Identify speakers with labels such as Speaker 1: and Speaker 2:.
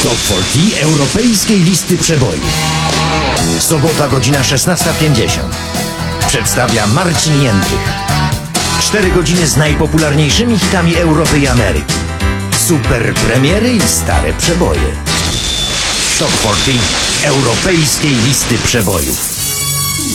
Speaker 1: Top 40 Europejskiej Listy Przebojów. Sobota, godzina 16:50. Przedstawia Marcin Jędrych. 4 godziny z najpopularniejszymi hitami Europy i Ameryki. Super premiery i stare przeboje. Top 40 Europejskiej Listy Przebojów.